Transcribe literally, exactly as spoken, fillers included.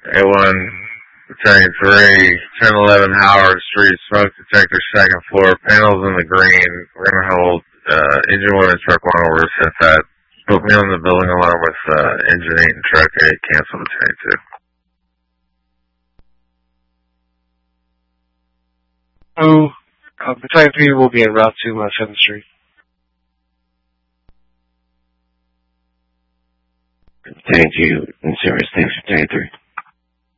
A one, Battalion three, ten eleven Howard Street, smoke detector, second floor, panels in the green. We're going to hold uh, engine one and truck one over, set that. Put me on the building alarm with uh, engine eight and truck eight, cancel Battalion two. Oh, uh, Battalion three will be en route to uh, seventh Street. Battalion two, in service, thanks, Battalion three.